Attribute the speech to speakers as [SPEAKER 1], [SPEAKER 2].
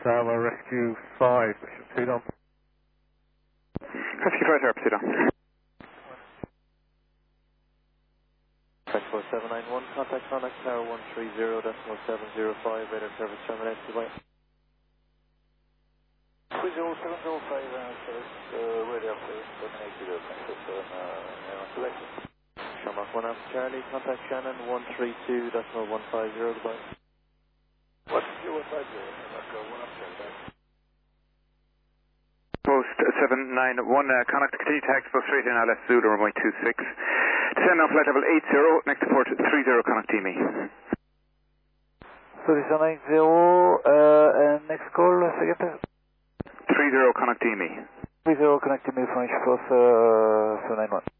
[SPEAKER 1] Tower Rescue 5, proceed on.
[SPEAKER 2] Rescue 5 Tower, proceed on.
[SPEAKER 3] 4791, contact Contact Tower 130.705, radar service terminated, goodbye.
[SPEAKER 4] 30705, service, radar service terminated, 247,
[SPEAKER 3] Shamrock 1 Alpha Charlie, contact Shannon 132.150, goodbye.
[SPEAKER 4] What's 150, Shamrock 1 Alpha Charlie,
[SPEAKER 2] Post 791, contact continue tax bus straight in LS Zulu, runway 26. Descend on flight level 80, next to port 30, contact me.
[SPEAKER 5] 3790, and next call, second.
[SPEAKER 2] 30, contact me.
[SPEAKER 5] 30, connecting me, French, Force 791.